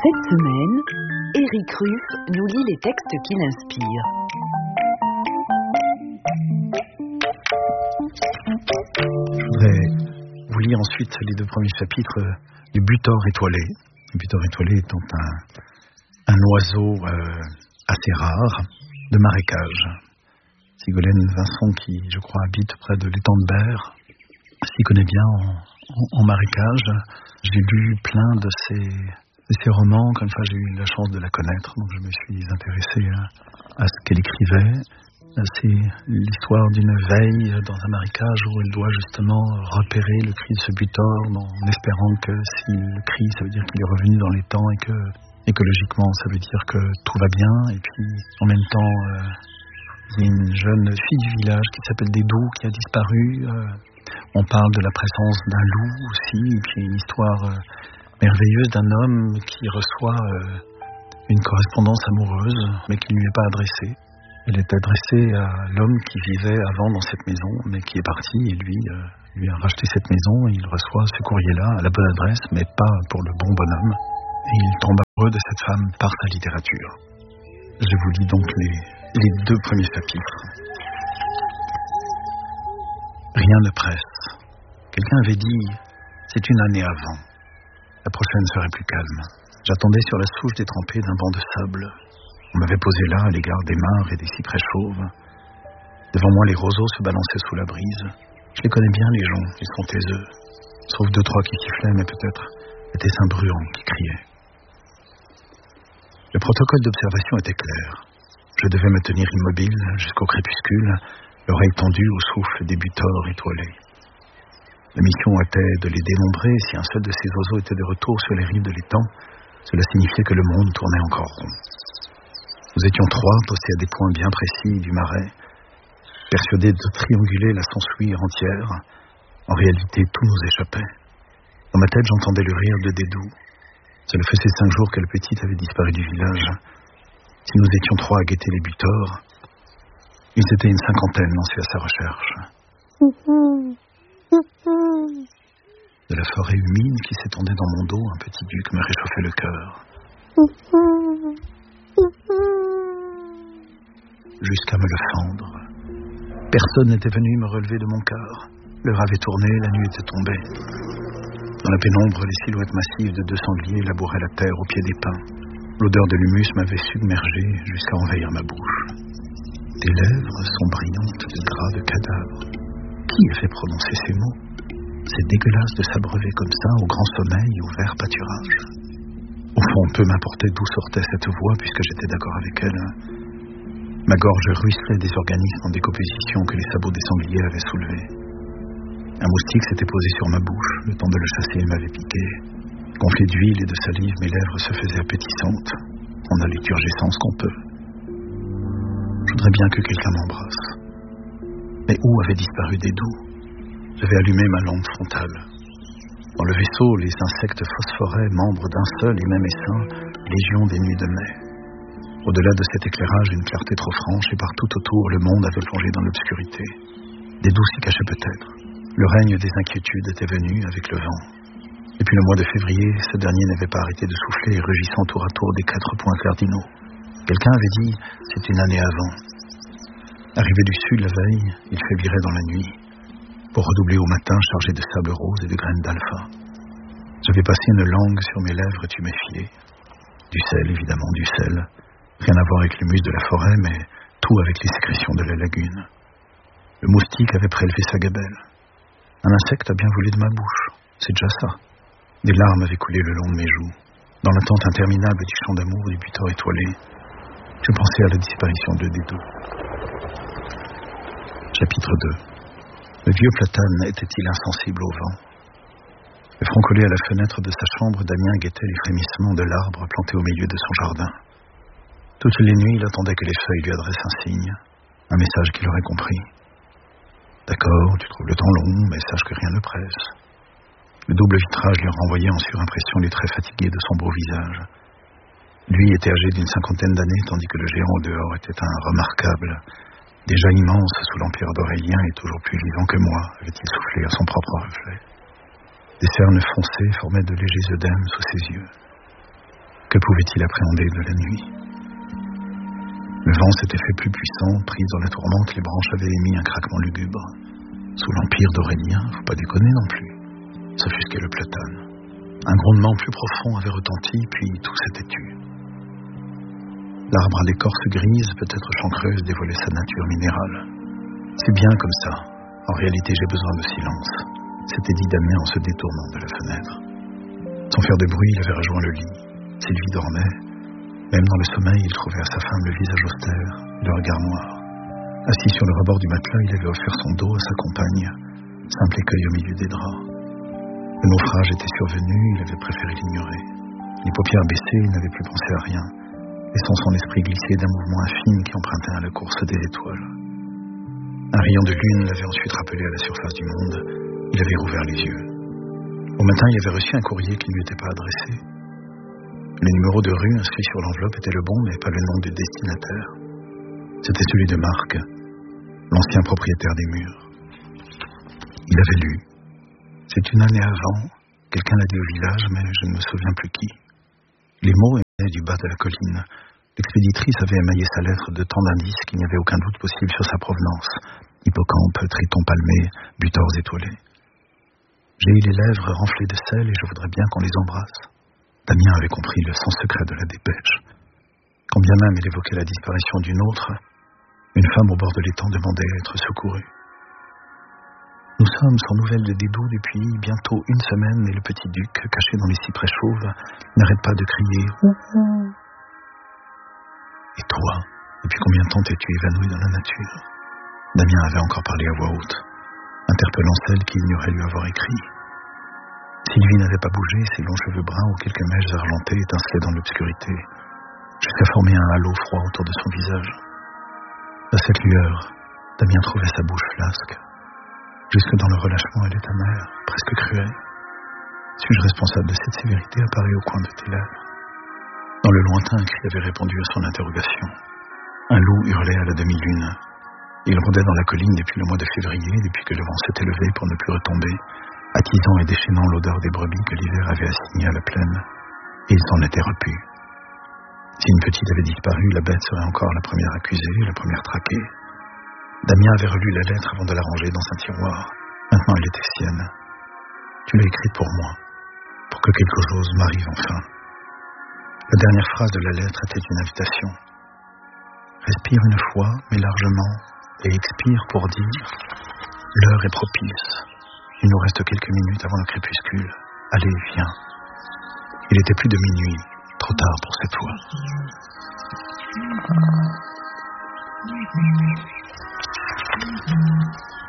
Cette semaine, Éric Ruff nous lit les textes qui l'inspirent. Je voudrais vous lire ensuite les deux premiers chapitres du Butor étoilé. Le Butor étoilé étant un oiseau assez rare de marécage. Sigolène Vincent, qui je crois habite près de l'étang de Berre, s'y connaît bien en marécage. J'ai lu plein de ses romans, comme ça j'ai eu la chance de la connaître, donc je me suis intéressé à ce qu'elle écrivait. C'est l'histoire d'une veille dans un marécage où elle doit justement repérer le cri de ce butor, en espérant que s'il crie, ça veut dire qu'il est revenu dans les temps et que écologiquement, ça veut dire que tout va bien. Et puis, en même temps, il y a une jeune fille du village qui s'appelle Dédou qui a disparu. On parle de la présence d'un loup aussi, et puis une histoire merveilleuse d'un homme qui reçoit une correspondance amoureuse, mais qui ne lui est pas adressée. Elle est adressée à l'homme qui vivait avant dans cette maison, mais qui est parti, et lui a racheté cette maison, et il reçoit ce courrier-là à la bonne adresse, mais pas pour le bon bonhomme. Et il tombe amoureux de cette femme par sa littérature. Je vous lis donc les deux premiers chapitres. Rien ne presse. Quelqu'un avait dit « C'est une année avant. La prochaine serait plus calme. J'attendais sur la souche détrempée d'un banc de sable. On m'avait posé là à l'égard des mares et des cyprès chauves. Devant moi, les roseaux se balançaient sous la brise. Je les connais bien, les gens, ils sont taiseux. Sauf 2-3 qui sifflaient, mais peut-être était-ce un bruant qui criait. Le protocole d'observation était clair. Je devais me tenir immobile jusqu'au crépuscule, l'oreille tendue au souffle des butors étoilés. La mission était de les dénombrer. Si un seul de ces oiseaux était de retour sur les rives de l'étang, cela signifiait que le monde tournait encore rond. Nous étions 3, postés à des points bien précis du marais, persuadés de trianguler la s'ensuire entière. En réalité, tout nous échappait. Dans ma tête, j'entendais le rire de Dédou. Cela faisait 5 jours que le petit avait disparu du village. Si nous étions 3 à guetter les butors, ils étaient une 50aine lancés à sa recherche. De la forêt humide qui s'étendait dans mon dos, un petit duc me réchauffait le cœur. Jusqu'à me le fendre. Personne n'était venu me relever de mon cœur. L'heure avait tourné, la nuit était tombée. Dans la pénombre, les silhouettes massives de 2 sangliers labouraient la terre au pied des pins. L'odeur de l'humus m'avait submergé jusqu'à envahir ma bouche. Tes lèvres sont brillantes de gras de cadavre. Qui a fait prononcer ces mots? C'est dégueulasse de s'abreuver comme ça au grand sommeil, au vert pâturage. Au fond, peu m'importait d'où sortait cette voix, puisque j'étais d'accord avec elle. Ma gorge ruisselait des organismes en décomposition que les sabots des sangliers avaient soulevés. Un moustique s'était posé sur ma bouche, le temps de le chasser m'avait piqué. Gonflé d'huile et de salive, mes lèvres se faisaient appétissantes. On a l'éturgescence qu'on peut. Je voudrais bien que quelqu'un m'embrasse. Mais où avait disparu Dédou? J'avais allumé ma lampe frontale. Dans le vaisseau, les insectes phosphoraient, membres d'un seul et même essaim, légion des nuits de mai. Au-delà de cet éclairage, une clarté trop franche, et partout autour, le monde avait plongé dans l'obscurité. Dédou s'y cachait peut-être. Le règne des inquiétudes était venu avec le vent. Et puis le mois de février, ce dernier n'avait pas arrêté de souffler, rugissant tour à tour des 4 points cardinaux. Quelqu'un avait dit « c'est une année avant ». Arrivé du sud la veille, il faiblirait dans la nuit, pour redoubler au matin chargé de sable rose et de graines d'alpha. J'avais passé une langue sur mes lèvres tuméfiées. Du sel, évidemment, du sel. Rien à voir avec l'humus de la forêt, mais tout avec les sécrétions de la lagune. Le moustique avait prélevé sa gabelle. Un insecte a bien volé de ma bouche. C'est déjà ça. Des larmes avaient coulé le long de mes joues. Dans l'attente interminable du chant d'amour du butor étoilé, je pensais à la disparition de Dédou. Chapitre 2. Le vieux platane était-il insensible au vent? Le front collé à la fenêtre de sa chambre, Damien guettait les frémissements de l'arbre planté au milieu de son jardin. Toutes les nuits, il attendait que les feuilles lui adressent un signe, un message qu'il aurait compris. D'accord, tu trouves le temps long, mais sache que rien ne presse. Le double vitrage lui renvoyait en surimpression les traits fatigués de son beau visage. Lui était âgé d'une 50aine d'années, tandis que le géant au dehors était un remarquable, déjà immense sous l'empire d'Aurélien et toujours plus vivant que moi, avait-il soufflé à son propre reflet. Des cernes foncées formaient de légers œdèmes sous ses yeux. Que pouvait-il appréhender de la nuit? Le vent s'était fait plus puissant, pris dans la tourmente, les branches avaient émis un craquement lugubre. Sous l'empire d'Aurélien, faut pas déconner non plus. S'offusquait le platane. Un grondement plus profond avait retenti, puis tout s'était tu. L'arbre à l'écorce grise, peut-être chancreuse, dévoilait sa nature minérale. C'est bien comme ça. En réalité, j'ai besoin de silence, s'était dit Damien en se détournant de la fenêtre. Sans faire de bruit, il avait rejoint le lit. Sylvie dormait. Même dans le sommeil, il trouvait à sa femme le visage austère, le regard noir. Assis sur le rebord du matelas, il avait offert son dos à sa compagne, simple écueil au milieu des draps. Le naufrage était survenu, il avait préféré l'ignorer. Les paupières baissées, il n'avait plus pensé à rien, laissant son esprit glisser d'un mouvement infime qui empruntait à la course des étoiles. Un rayon de lune l'avait ensuite rappelé à la surface du monde. Il avait rouvert les yeux. Au matin, il avait reçu un courrier qui ne lui était pas adressé. Le numéro de rue inscrit sur l'enveloppe était le bon, mais pas le nom du destinataire. C'était celui de Marc, l'ancien propriétaire des murs. Il avait lu. C'est une année avant, quelqu'un l'a dit au village, mais je ne me souviens plus qui. Les mots émanaient du bas de la colline. L'expéditrice avait émaillé sa lettre de tant d'indices qu'il n'y avait aucun doute possible sur sa provenance. Hippocampe, tritons palmés, butors étoilés. J'ai eu les lèvres renflées de sel et je voudrais bien qu'on les embrasse. Damien avait compris le sens secret de la dépêche. Quand bien même il évoquait la disparition d'une autre, une femme au bord de l'étang demandait à être secourue. Nous sommes sans nouvelles de Dédou depuis bientôt une semaine et le petit duc, caché dans les cyprès chauves, n'arrête pas de crier « Ouh !» Et toi, depuis combien de temps t'es-tu évanoui dans la nature? Damien avait encore parlé à voix haute, interpellant celle qui ignorait lui avoir écrit. Sylvie n'avait pas bougé, ses longs cheveux bruns aux quelques mèches argentées étincelaient dans l'obscurité, jusqu'à former un halo froid autour de son visage. À cette lueur, Damien trouvait sa bouche flasque. Jusque dans le relâchement, elle est amère, presque cruelle. Suis-je responsable de cette sévérité apparue au coin de tes lèvres? Dans le lointain, un cri avait répondu à son interrogation. Un loup hurlait à la demi-lune. Il rôdait dans la colline depuis le mois de février, depuis que le vent s'était levé pour ne plus retomber, attisant et déchaînant l'odeur des brebis que l'hiver avait assignées à la plaine. Et il s'en était repu. Si une petite avait disparu, la bête serait encore la première accusée, la première traquée. Damien avait relu la lettre avant de la ranger dans un tiroir. Maintenant, elle était sienne. Tu l'as écrite pour moi, pour que quelque chose m'arrive enfin. La dernière phrase de la lettre était une invitation. Respire une fois, mais largement, et expire pour dire « L'heure est propice. Il nous reste quelques minutes avant le crépuscule. Allez, viens. » Il était plus de minuit, trop tard pour cette fois.